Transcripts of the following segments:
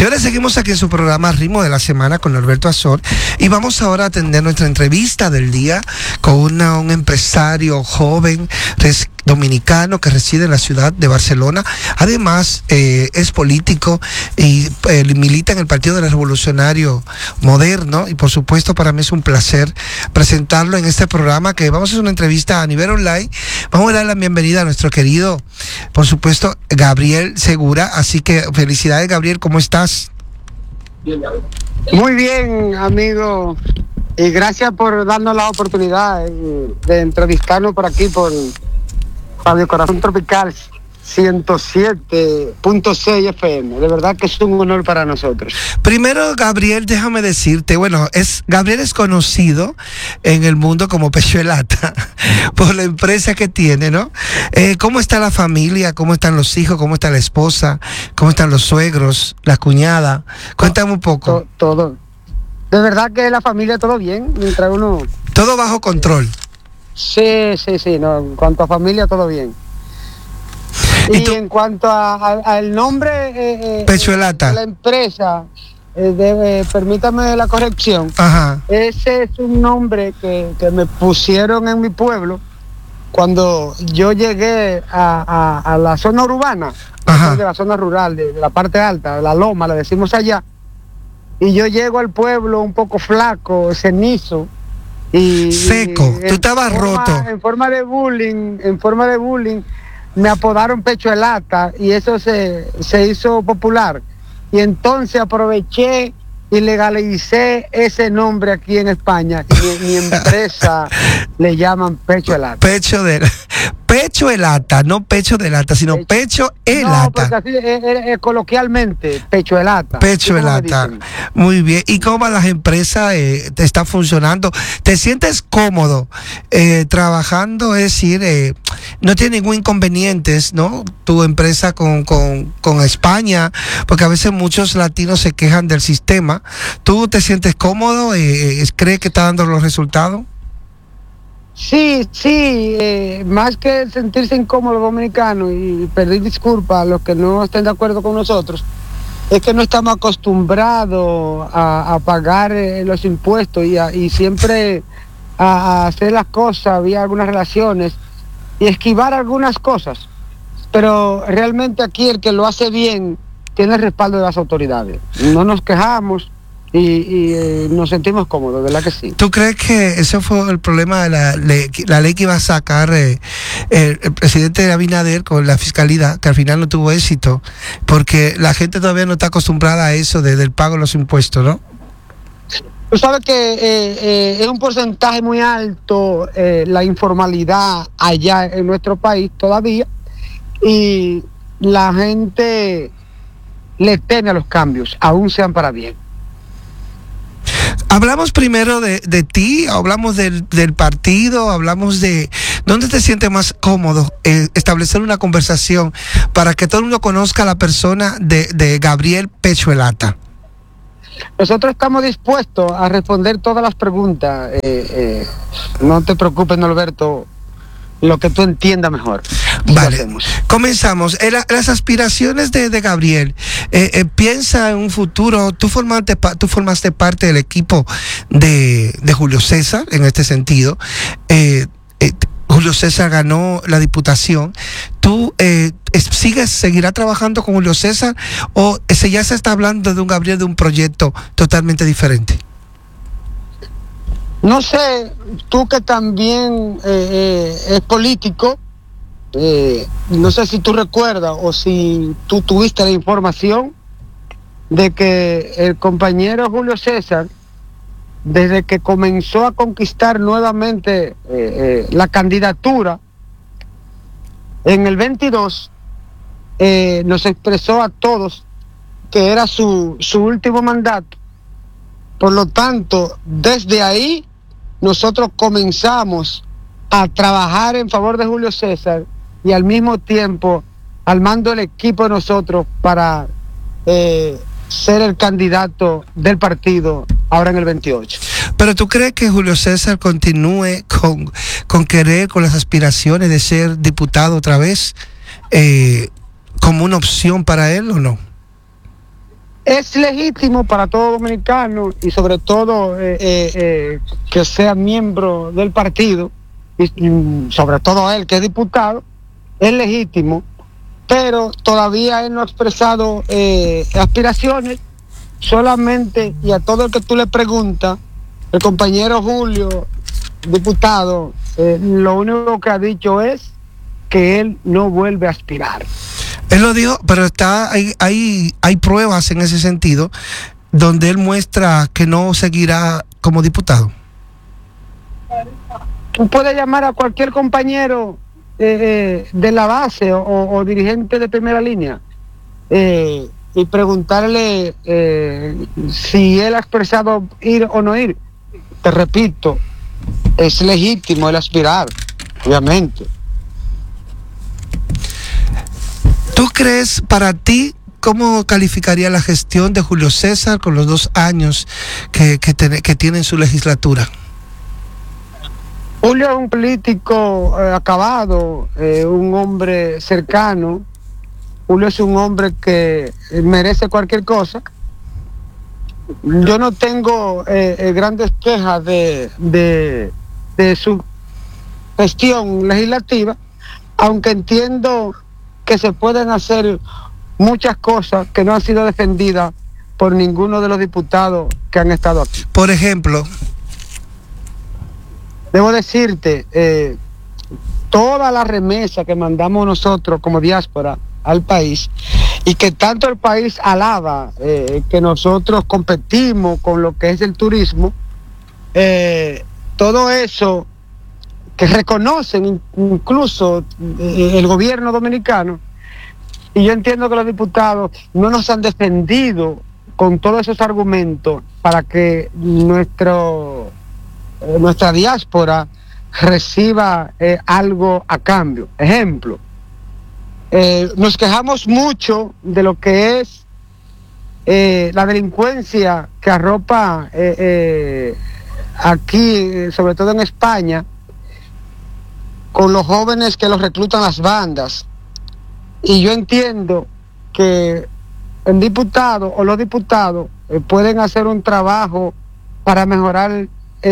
Señores, seguimos aquí en su programa Ritmo de la Semana con Norberto Azor y vamos ahora a atender nuestra entrevista del día con un empresario joven dominicano que reside en la ciudad de Barcelona. Además, es político y milita en el Partido Revolucionario Moderno, y por supuesto para mí es un placer presentarlo en este programa, que vamos a hacer una entrevista a nivel online. Vamos a dar la bienvenida a nuestro querido, por supuesto, Gabriel Segura. Así que felicidades, Gabriel, ¿cómo estás? Muy bien, amigo, y gracias por darnos la oportunidad de entrevistarnos por aquí por Radio Corazón Tropical 107.6 FM. De verdad que es un honor para nosotros. Primero, Gabriel, déjame decirte, Gabriel es conocido en el mundo como Pecho de Lata por la empresa que tiene, ¿no? ¿Cómo está la familia? ¿Cómo están los hijos? ¿Cómo está la esposa? ¿Cómo están los suegros? ¿La cuñada? Cuéntame un poco. Todo. De verdad que la familia todo bien, mientras uno... Todo bajo control. Sí, no, en cuanto a familia todo bien. Y en cuanto al nombre Pecho de Lata, la empresa, permítame la corrección. Ajá. Ese es un nombre que me pusieron en mi pueblo cuando yo llegué a la zona urbana. Ajá. De la zona rural, de la parte alta, la loma, le decimos allá. Y yo llego al pueblo un poco flaco, cenizo. Seco, tú estabas roto. En forma de bullying, me apodaron Pecho de Lata y eso se hizo popular. Y entonces aproveché y legalicé ese nombre aquí en España. Y mi empresa le llaman Pecho de Lata. Pecho de Lata, no Pecho de Lata, sino Pecho de Lata. No, porque así es coloquialmente, Pecho de Lata. Pecho de Lata. Muy bien. ¿Y cómo las empresas te están funcionando? ¿Te sientes cómodo trabajando? Es decir, no tiene ningún inconveniente, ¿no? Tu empresa con España, porque a veces muchos latinos se quejan del sistema. ¿Tú te sientes cómodo? ¿Crees que está dando los resultados? Sí, más que sentirse incómodo dominicano y pedir disculpas a los que no estén de acuerdo con nosotros, es que no estamos acostumbrados a pagar los impuestos y siempre a hacer las cosas vía algunas relaciones y esquivar algunas cosas. Pero realmente aquí el que lo hace bien tiene el respaldo de las autoridades. No nos quejamos y nos sentimos cómodos, ¿verdad que sí? ¿Tú crees que ese fue el problema de la ley que iba a sacar el presidente Abinader con la fiscalidad, que al final no tuvo éxito, porque la gente todavía no está acostumbrada a eso del pago de los impuestos, ¿no? Tú sabes que es un porcentaje muy alto la informalidad allá en nuestro país todavía, y la gente le teme a los cambios, aún sean para bien. Hablamos primero de ti, hablamos del partido, hablamos de dónde te sientes más cómodo, establecer una conversación para que todo el mundo conozca a la persona de Gabriel Pecho de Lata. Nosotros estamos dispuestos a responder todas las preguntas. No te preocupes, Norberto, lo que tú entiendas mejor. Vale, comenzamos. Las aspiraciones de Gabriel, piensa en un futuro. Tú formaste parte del equipo de Julio César en este sentido. Julio César ganó la diputación. ¿Tú seguirás trabajando con Julio César o ya se está hablando de un Gabriel, de un proyecto totalmente diferente? No sé, tú que también es político, no sé si tú recuerdas o si tú tuviste la información de que el compañero Julio César, desde que comenzó a conquistar nuevamente la candidatura en el 22, nos expresó a todos que era su último mandato. Por lo tanto, desde ahí nosotros comenzamos a trabajar en favor de Julio César y al mismo tiempo armando el equipo de nosotros para ser el candidato del partido ahora en el 28. Pero ¿tú crees que Julio César continúe con querer, con las aspiraciones de ser diputado otra vez, como una opción para él o no? Es legítimo para todo dominicano y sobre todo que sea miembro del partido y sobre todo él que es diputado, es legítimo, pero todavía él no ha expresado aspiraciones. Solamente, y a todo el que tú le preguntas, el compañero Julio, diputado, lo único que ha dicho es que él no vuelve a aspirar. Él lo dijo, pero hay pruebas en ese sentido donde él muestra que no seguirá como diputado. Tú puedes llamar a cualquier compañero de la base o dirigente de primera línea y preguntarle si él ha expresado ir o no ir. Te repito, es legítimo el aspirar, obviamente. ¿Tú crees, para ti, cómo calificaría la gestión de Julio César con los 2 años que tiene en su legislatura? Julio es un político acabado, un hombre cercano. Julio es un hombre que merece cualquier cosa. Yo no tengo grandes quejas de su gestión legislativa, aunque entiendo que se pueden hacer muchas cosas que no han sido defendidas por ninguno de los diputados que han estado aquí. Por ejemplo, debo decirte, toda la remesa que mandamos nosotros como diáspora al país y que tanto el país alaba, que nosotros competimos con lo que es el turismo, todo eso que reconocen incluso el gobierno dominicano, y yo entiendo que los diputados no nos han defendido con todos esos argumentos para que nuestra diáspora reciba algo a cambio. Ejemplo, nos quejamos mucho de lo que es la delincuencia que arropa aquí, sobre todo en España, con los jóvenes que los reclutan las bandas. Y yo entiendo que el diputado o los diputados pueden hacer un trabajo para mejorar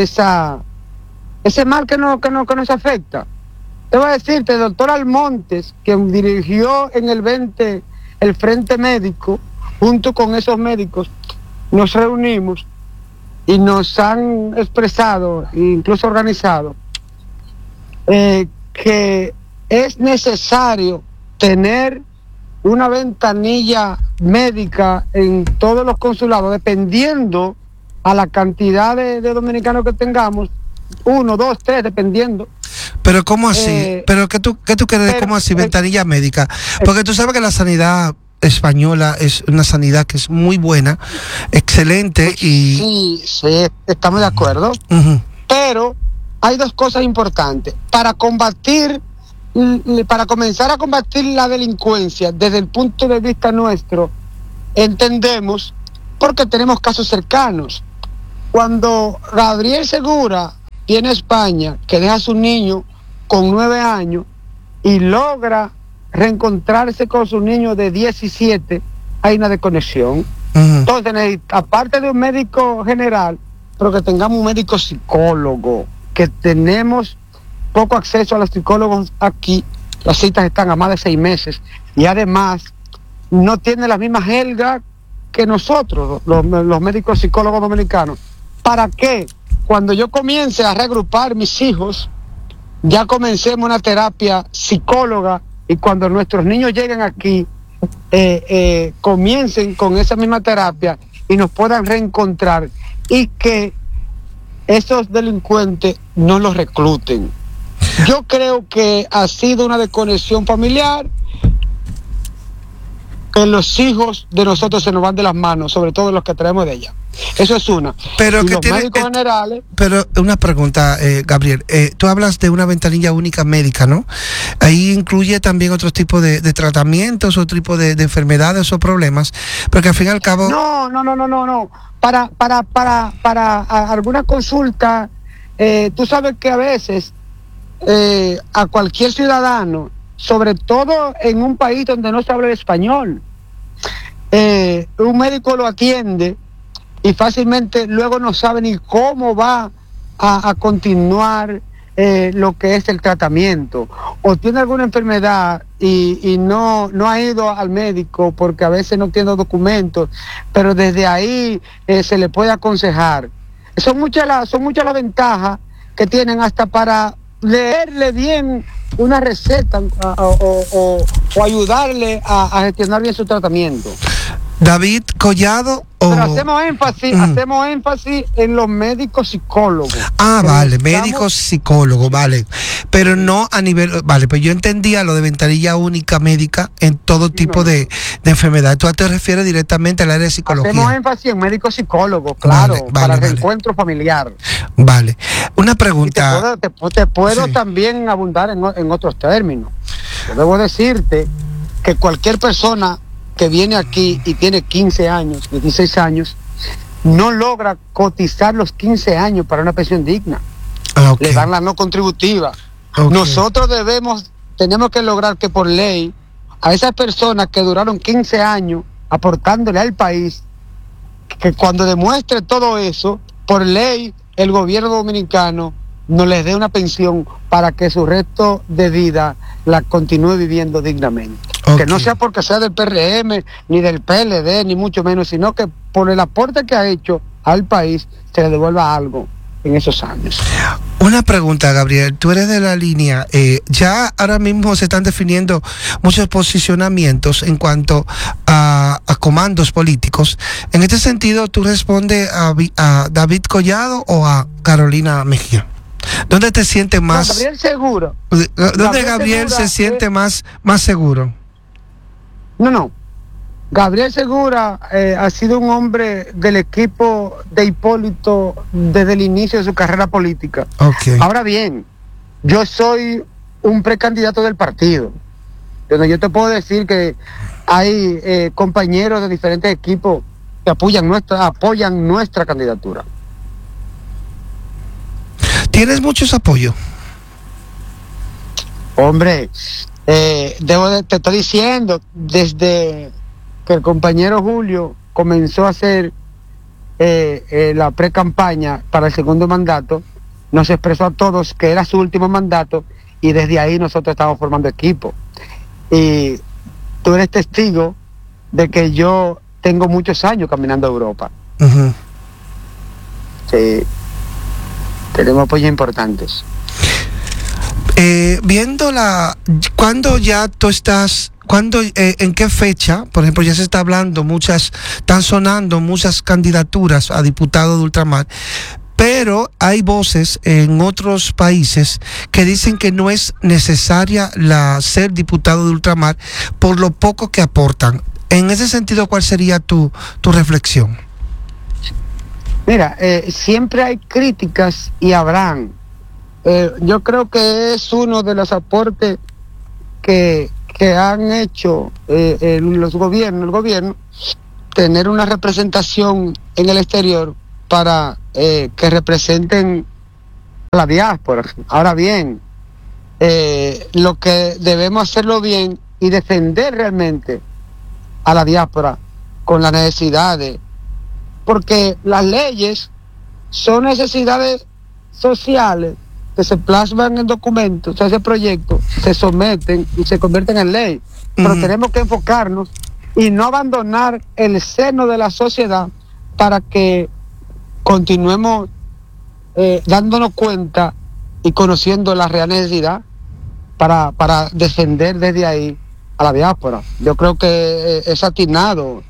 ese mal que nos afecta. Te voy a decirte, el doctor Almontes, que dirigió en el 20 el Frente Médico, junto con esos médicos, nos reunimos y nos han expresado, incluso organizado, que es necesario tener una ventanilla médica en todos los consulados, dependiendo a la cantidad de dominicanos que tengamos, 1, 2, 3, dependiendo. Pero ¿cómo así? ¿Pero qué tú crees? ¿Cómo así? Ventanilla médica. Porque tú sabes que la sanidad española es una sanidad que es muy buena, excelente y... Sí, estamos de acuerdo. Uh-huh. Pero hay 2 cosas importantes. Para comenzar a combatir la delincuencia desde el punto de vista nuestro, entendemos, porque tenemos casos cercanos. Cuando Gabriel Segura viene a España, que deja a su niño con 9 años y logra reencontrarse con su niño de 17, hay una desconexión. Uh-huh. Entonces, aparte de un médico general, pero que tengamos un médico psicólogo, que tenemos poco acceso a los psicólogos aquí, las citas están a más de 6 meses, y además no tiene la misma jerga que nosotros, los médicos psicólogos dominicanos. ¿Para qué? Cuando yo comience a reagrupar mis hijos, ya comencemos una terapia psicóloga, y cuando nuestros niños lleguen aquí, comiencen con esa misma terapia y nos puedan reencontrar, y que esos delincuentes no los recluten. Yo creo que ha sido una desconexión familiar, que los hijos de nosotros se nos van de las manos, sobre todo los que traemos de allá. Eso es una. Pero y que los médicos generales... Pero una pregunta, Gabriel. Tú hablas de una ventanilla única médica, ¿no? Ahí incluye también otros tipos de tratamientos, otro tipo de enfermedades o problemas, porque al fin y al cabo... No. Para alguna consulta, tú sabes que a veces a cualquier ciudadano, sobre todo en un país donde no se habla el español, un médico lo atiende y fácilmente luego no sabe ni cómo va a continuar lo que es el tratamiento, o tiene alguna enfermedad y no ha ido al médico porque a veces no tiene documentos, pero desde ahí se le puede aconsejar. Son muchas las ventajas que tienen hasta para leerle bien una receta o ayudarle a gestionar bien su tratamiento. David Collado. Pero hacemos énfasis en los médicos psicólogos. Vale, médicos psicólogos, vale. Pero no a nivel, vale, pues yo entendía lo de ventanilla única médica en todo tipo de enfermedad. Tú te refieres directamente al área de psicología. Hacemos énfasis en médicos psicólogos, claro, para el reencuentro familiar. Vale. Una pregunta. Te puedo también abundar en otros términos. Yo debo decirte que cualquier persona que viene aquí y tiene 15 años, 16 años, no logra cotizar los 15 años para una pensión digna. Okay. Le dan la no contributiva. Okay. Nosotros tenemos que lograr que por ley, a esas personas que duraron 15 años aportándole al país, que cuando demuestre todo eso, por ley, el gobierno dominicano no les dé una pensión para que su resto de vida la continúe viviendo dignamente. Okay. Que no sea porque sea del PRM, ni del PLD, ni mucho menos, sino que por el aporte que ha hecho al país se le devuelva algo en esos años. Una pregunta, Gabriel, tú eres de la línea, ya ahora mismo se están definiendo muchos posicionamientos en cuanto a comandos políticos. En este sentido, ¿tú respondes a David Collado o a Carolina Mejía? ¿Dónde te sientes más? No, Gabriel Seguro. ¿Dónde Gabriel se siente más seguro? No. Gabriel Segura ha sido un hombre del equipo de Hipólito desde el inicio de su carrera política. Okay. Ahora bien, yo soy un precandidato del partido. Entonces, yo te puedo decir que hay compañeros de diferentes equipos que apoyan nuestra candidatura. ¿Tienes muchos apoyos? Hombre, te estoy diciendo, desde que el compañero Julio comenzó a hacer la pre-campaña para el segundo mandato, nos expresó a todos que era su último mandato y desde ahí nosotros estamos formando equipo. Y tú eres testigo de que yo tengo muchos años caminando a Europa. Uh-huh. Sí. Tenemos apoyos importantes. ¿Cuándo ya tú estás, en qué fecha, por ejemplo, ya se está hablando, están sonando muchas candidaturas a diputado de ultramar, pero hay voces en otros países que dicen que no es necesaria ser diputado de ultramar por lo poco que aportan. En ese sentido, ¿cuál sería tu reflexión? Mira, siempre hay críticas y habrán. Yo creo que es uno de los aportes que han hecho el gobierno, tener una representación en el exterior para que representen la diáspora. Ahora bien, lo que debemos hacerlo bien y defender realmente a la diáspora con las necesidades, porque las leyes son necesidades sociales que se plasman en documentos, ese proyecto se someten y se convierten en ley. Pero tenemos que enfocarnos y no abandonar el seno de la sociedad para que continuemos dándonos cuenta y conociendo la real necesidad para defender desde ahí a la diáspora. Yo creo que es atinado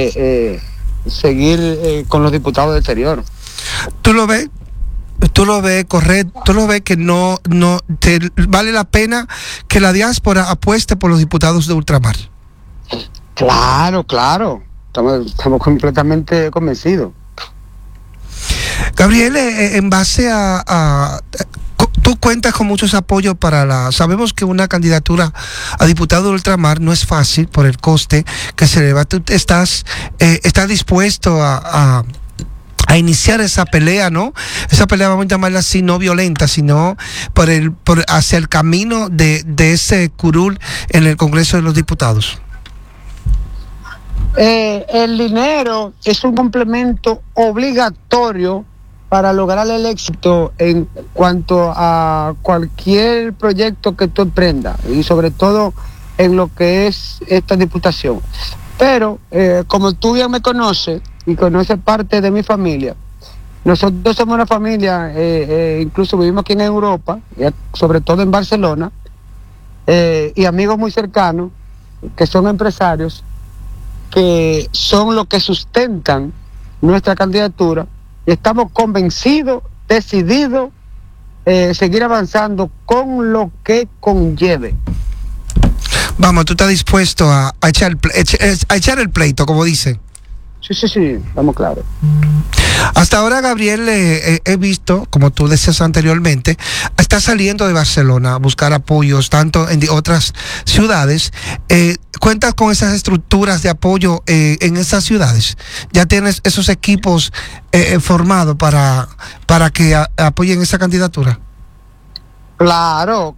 seguir con los diputados del exterior. ¿Tú lo ves correcto? ¿Tú lo ves que no te vale la pena que la diáspora apueste por los diputados de ultramar? Claro. Estamos completamente convencidos. Gabriel, en base a tú cuentas con muchos apoyos sabemos que una candidatura a diputado de ultramar no es fácil por el coste que se le va. Tú estás dispuesto a iniciar esa pelea, ¿no? Esa pelea, vamos a llamarla así, no violenta, sino hacia el camino de ese curul en el Congreso de los Diputados. El dinero es un complemento obligatorio para lograr el éxito en cuanto a cualquier proyecto que tú emprendas y sobre todo en lo que es esta diputación. Pero como tú bien me conoces y conoces parte de mi familia, nosotros somos una familia, incluso vivimos aquí en Europa, sobre todo en Barcelona, y amigos muy cercanos que son empresarios, que son los que sustentan nuestra candidatura, y estamos convencidos, decididos, seguir avanzando con lo que conlleve. Vamos, tú estás dispuesto a echar el pleito, como dicen. Sí, estamos claros. Hasta ahora, Gabriel, he visto, como tú decías anteriormente, está saliendo de Barcelona a buscar apoyos tanto en otras ciudades. ¿Cuentas con esas estructuras de apoyo en esas ciudades? ¿Ya tienes esos equipos formados para que apoyen esa candidatura? Claro,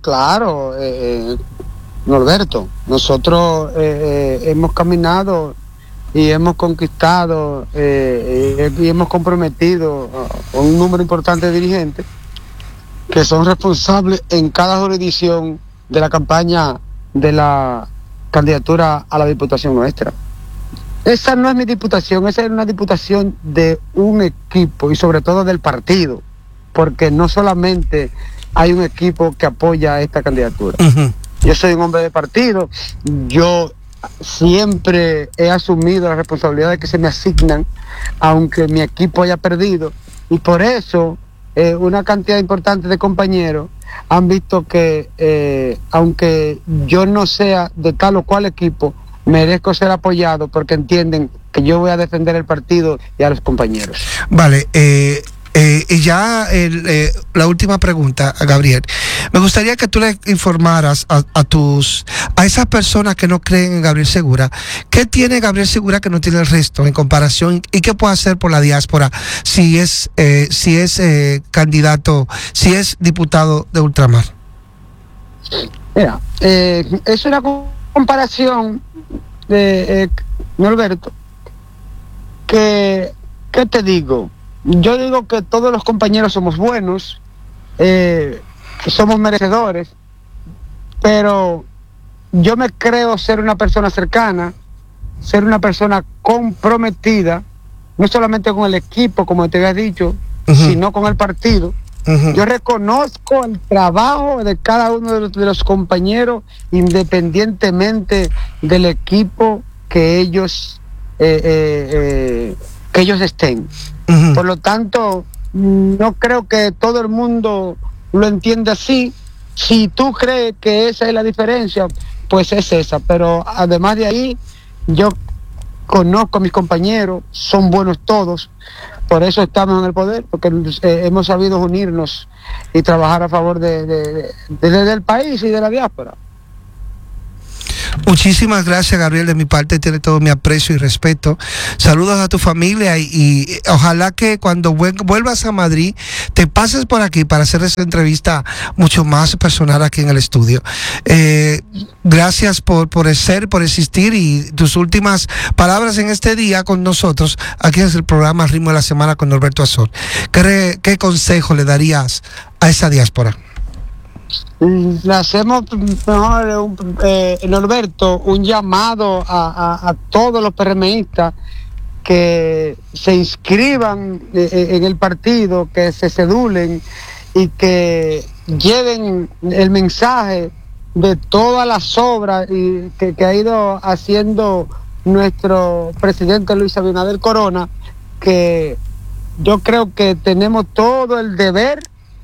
Norberto, nosotros hemos caminado y hemos conquistado y hemos comprometido a un número importante de dirigentes que son responsables en cada jurisdicción de la campaña de la candidatura a la diputación nuestra. Esa no es mi diputación, esa es una diputación de un equipo y sobre todo del partido, porque no solamente hay un equipo que apoya esta candidatura. Uh-huh. Yo soy un hombre de partido, yo siempre he asumido las responsabilidades que se me asignan, aunque mi equipo haya perdido, y por eso una cantidad importante de compañeros han visto que aunque yo no sea de tal o cual equipo, merezco ser apoyado porque entienden que yo voy a defender el partido y a los compañeros. Vale, y ya la última pregunta, Gabriel. Me gustaría que tú le informaras a esas personas que no creen en Gabriel Segura, ¿qué tiene Gabriel Segura que no tiene el resto en comparación y qué puede hacer por la diáspora si es candidato, si es diputado de ultramar? Mira, es una comparación de Norberto, ¿qué te digo? Yo digo que todos los compañeros somos buenos, somos merecedores, pero yo me creo ser una persona cercana, ser una persona comprometida, no solamente con el equipo, como te había dicho, uh-huh, sino con el partido. Uh-huh. Yo reconozco el trabajo de cada uno de los compañeros, independientemente del equipo que ellos estén. Uh-huh. Por lo tanto, no creo que todo el mundo lo entienda así. Si tú crees que esa es la diferencia, pues es esa. Pero además de ahí, yo conozco a mis compañeros, son buenos todos. Por eso estamos en el poder, porque hemos sabido unirnos y trabajar a favor del país y de la diáspora. Muchísimas gracias, Gabriel, de mi parte tiene todo mi aprecio y respeto. Saludos a tu familia y ojalá que cuando vuelvas a Madrid te pases por aquí para hacer esa entrevista mucho más personal aquí en el estudio. Gracias por existir y tus últimas palabras en este día con nosotros aquí en el programa Ritmo de la Semana con Norberto Azor. ¿Qué consejo le darías a esa diáspora? Le hacemos mejor, Norberto, un llamado a todos los PRMistas que se inscriban en el partido, que se cedulen y que lleven el mensaje de todas las obras que ha ido haciendo nuestro presidente Luis Abinader Corona, que yo creo que tenemos todo el deber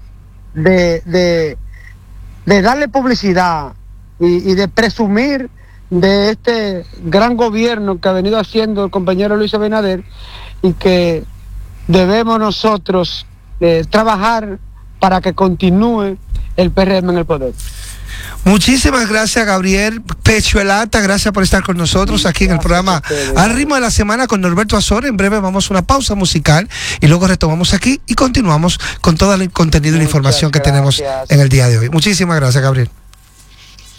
de darle publicidad y de presumir de este gran gobierno que ha venido haciendo el compañero Luis Abinader y que debemos nosotros trabajar para que continúe el PRM en el poder. Muchísimas gracias, Gabriel Pechuelata, gracias por estar con nosotros aquí en el programa Al Ritmo de la Semana con Norberto Azor. En breve vamos a una pausa musical y luego retomamos aquí y continuamos con todo el contenido y la información que tenemos en el día de hoy. Muchísimas gracias, Gabriel.